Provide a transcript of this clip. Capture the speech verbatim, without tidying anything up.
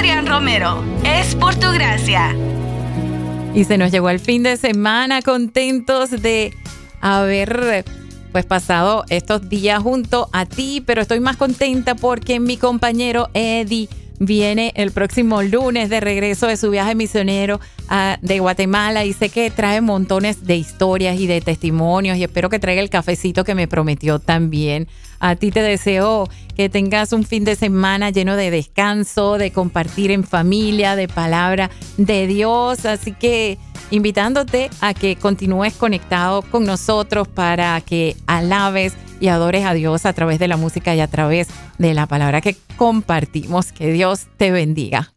Adrián Romero, es por tu gracia. Y se nos llegó el fin de semana, contentos de haber pues pasado estos días junto a ti, pero estoy más contenta porque mi compañero Eddie viene el próximo lunes de regreso de su viaje misionero uh, de Guatemala y sé que trae montones de historias y de testimonios y espero que traiga el cafecito que me prometió también. A ti te deseo que tengas un fin de semana lleno de descanso, de compartir en familia, de palabra de Dios, así que invitándote a que continúes conectado con nosotros para que alabes y adores a Dios a través de la música y a través de la palabra que compartimos. Que Dios te bendiga.